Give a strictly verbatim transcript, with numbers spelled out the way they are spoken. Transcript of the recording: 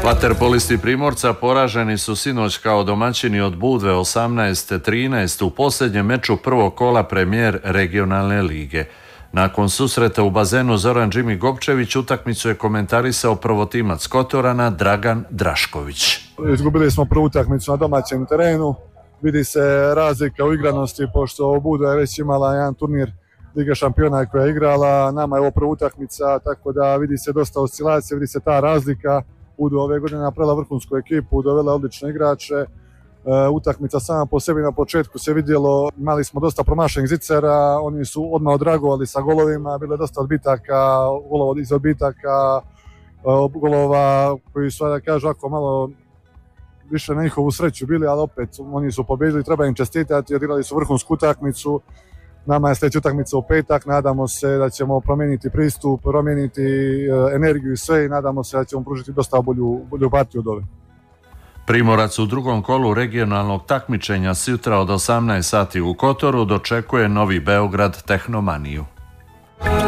Vaterpolisti Primorca poraženi su sinoć kao domaćini od Budve osamnaest trinaest u posljednjem meču prvog kola premijer regionalne lige. Nakon susreta u bazenu Zoran Džimi Gopčević utakmicu je komentarisao prvotimac Kotorana Dragan Drašković. Izgubili smo prvu utakmicu na domaćem terenu, vidi se razlika u igranosti pošto Budva je već imala jedan turnir Lige šampiona koja je igrala, nama je ovo prva utakmica, tako da vidi se dosta oscilacije, vidi se ta razlika. Budva ove godine napravila vrhunsku ekipu, dovela odlične igrače. E, utakmica sama po sebi na početku se vidjelo, imali smo dosta promašenih zicera, oni su odmah odragovali sa golovima, bilo je dosta odbitaka, golova iz odbitaka, e, golova koji su, da kažu, ako malo više na njihovu sreću bili, ali opet oni su pobjedili, treba im čestitati, odigrali su vrhunsku utakmicu. Nama je sljedeća utakmica u petak, nadamo se da ćemo promijeniti pristup, promijeniti energiju i sve i nadamo se da ćemo pružiti dosta bolju, bolju partiju od ove. Primorac u drugom kolu regionalnog takmičenja sutra od osamnaest sati u Kotoru dočekuje Novi Beograd Tehnomaniju.